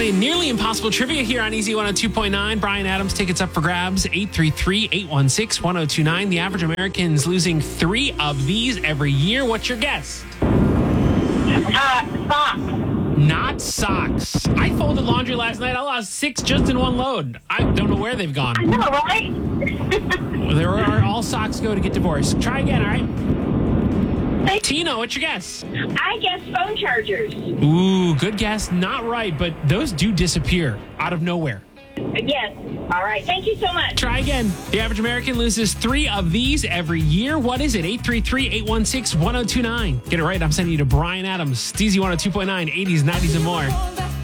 Playing nearly impossible trivia here on Easy 102.9. Brian Adams, tickets up for grabs. 833-816-1029. The average American's losing 3 of these every year. What's your guess? Socks. Not socks. I folded laundry last night. I lost 6 just in one load. I don't know where they've gone. I know, right? There are all socks go to get divorced. Try again, all right? Tina, what's your guess? I guess phone chargers. Ooh, good guess. Not right, but those do disappear out of nowhere. Yes. All right. Thank you so much. Try again. The average American loses 3 of these every year. What is it? 833-816-1029. Get it right. I'm sending you to Brian Adams. Steezy 102.9, 80s, 90s, and more.